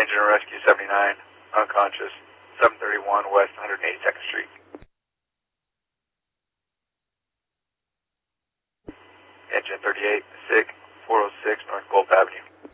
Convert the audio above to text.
Engine Rescue 79, unconscious, 731 West 182nd Street. Engine 38, sick, 406 North Gulf Avenue.